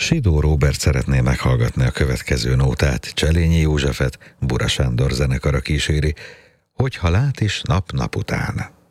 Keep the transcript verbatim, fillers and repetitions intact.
Sidó Róbert szeretné meghallgatni a következő nótát. Cselényi Józsefet Bura Sándor zenekara kíséri, Hogyha lát is nap-nap után.